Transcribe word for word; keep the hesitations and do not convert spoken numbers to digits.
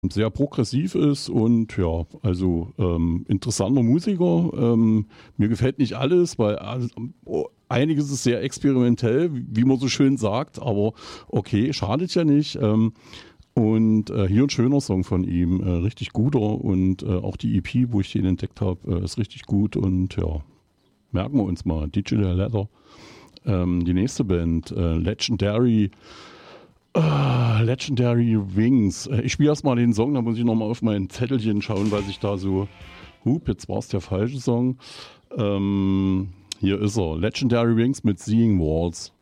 sehr progressiv ist und ja, also ähm, interessanter Musiker. Ähm, mir gefällt nicht alles, weil also, oh, einiges ist sehr experimentell, wie man so schön sagt, aber okay, schadet ja nicht. Ähm, und äh, hier ein schöner Song von ihm, äh, richtig guter und äh, auch die E P, wo ich den entdeckt habe, äh, ist richtig gut und ja, merken wir uns mal, Digital Leather. Ähm, die nächste Band, äh, Legendary Ah, Legendary Wings. Äh, Ich spiele erstmal den Song, da muss ich nochmal auf mein Zettelchen schauen, weil ich da so. Hup, jetzt war es der falsche Song. Ähm, hier ist er. Legendary Wings mit Seeing Walls.